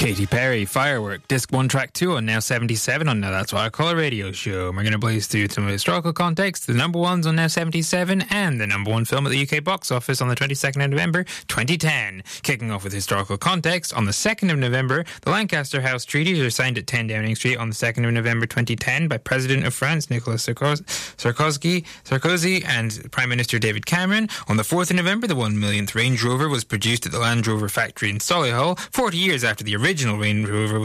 Katy Perry, Firework, Disc 1, Track 2 on Now 77 on Now That's What I Call a Radio Show. And we're going to blaze through some historical context, the number ones on Now 77 and the number one film at the UK box office on the 22nd of November 2010. Kicking off with historical context, on the 2nd of November, the Lancaster House Treaties are signed at 10 Downing Street on the 2nd of November 2010 by President of France Nicolas Sarkozy and Prime Minister David Cameron. On the 4th of November, the 1 millionth Range Rover was produced at the Land Rover factory in Solihull, 40 years after the original Range Rover